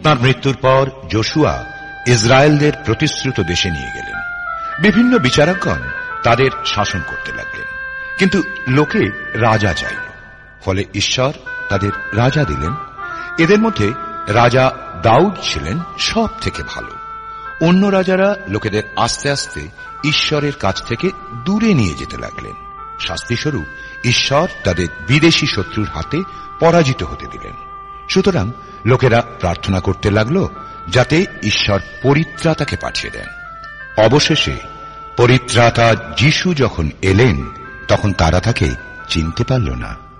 তাঁর মৃত্যুর পর যোশুয়া ইসরায়েলদের প্রতিশ্রুত দেশে নিয়ে গেলেন। বিভিন্ন বিচারকগণ তাদের শাসন করতে লাগলেন, কিন্তু লোকে রাজা চাইল, ফলে ঈশ্বর তাদের রাজা দিলেন। এদের মধ্যে রাজা দাউদ ছিলেন সব থেকে ভালো। অন্য রাজারা লোকেদের আস্তে আস্তে ঈশ্বরের কাছ থেকে দূরে নিয়ে যেতে লাগলেন। শাস্তিস্বরূপ ঈশ্বর তাদের বিদেশি শত্রুর হাতে পরাজিত হতে দিলেন। সুতরাং লোকেরা প্রার্থনা করতে লাগল যাতে ঈশ্বর পরিত্রাতাকে পাঠিয়ে দেন। অবশেষে পরিত্রাতা যিশু যখন এলেন, তখন তারা তাকে চিনতে পারল না।